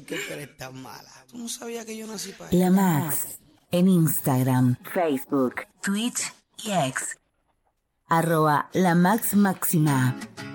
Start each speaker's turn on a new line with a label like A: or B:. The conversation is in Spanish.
A: que tú eres tan mala. Tú no sabías que yo nací para
B: La Max, en Instagram, Facebook, Twitch y X. @LaMaxMáxima.